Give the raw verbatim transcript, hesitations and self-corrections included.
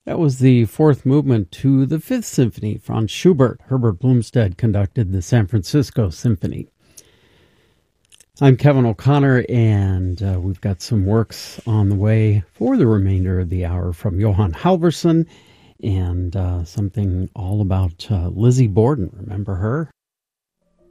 That was the fourth movement to the Fifth Symphony. Franz Schubert. Herbert Blumstead conducted the San Francisco Symphony. I'm Kevin O'Connor, and uh, we've got some works on the way for the remainder of the hour from Johann Halvorson, and uh, something all about uh, Lizzie Borden. Remember her?